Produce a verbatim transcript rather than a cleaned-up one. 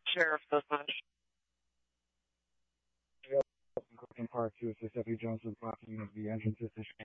Sheriff does much. In Park to assist Deputy Jones with blocking of the entrances to